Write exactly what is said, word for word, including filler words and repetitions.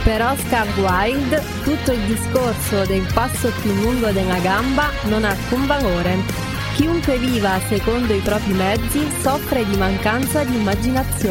Per Oscar Wilde, tutto il discorso del passo più lungo della gamba non ha alcun valore. Chiunque viva secondo i propri mezzi soffre di mancanza di immaginazione.